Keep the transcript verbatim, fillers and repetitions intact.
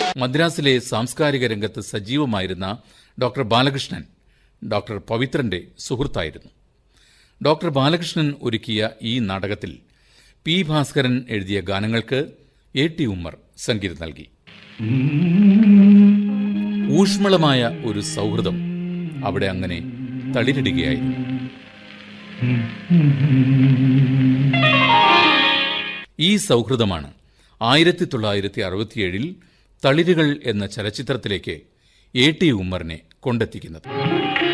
മദ്രാസിലെ സാംസ്കാരിക രംഗത്ത് സജീവമായിരുന്ന doctor Balakrishnan doctor പവിത്രന്റെ സുഹൃത്തായിരുന്നു. Doctor Balakrishnan ഒരുക്കിയ ഈ നാടകത്തിൽ പി ഭാസ്കരൻ എഴുതിയ ഗാനങ്ങൾക്ക് എ ടി ഉമ്മർ സംഗീതം നൽകി. ഊഷ്മളമായ ഒരു സൗഹൃദം അവിടെ അങ്ങനെ തളിരിടുകയായിരുന്നു. ഈ സൗഹൃദമാണ് ആയിരത്തി തൊള്ളായിരത്തി അറുപത്തിയേഴിൽ തളിരുകൾ എന്ന ചലച്ചിത്രത്തിലേക്ക് എ ടി ഉമ്മറിനെ കൊണ്ടെത്തിക്കുന്നത്.